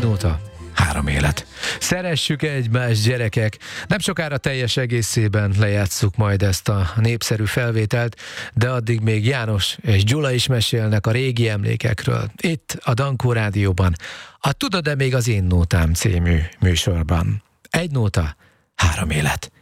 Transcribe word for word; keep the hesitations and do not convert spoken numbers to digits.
nóta, három élet. Szeressük egymást, gyerekek! Nem sokára teljes egészében lejátsszuk majd ezt a népszerű felvételt, de addig még János és Gyula is mesélnek a régi emlékekről. Itt a Dankó Rádióban, a Tudod-e még az én nótám című műsorban. Egy nóta, három élet.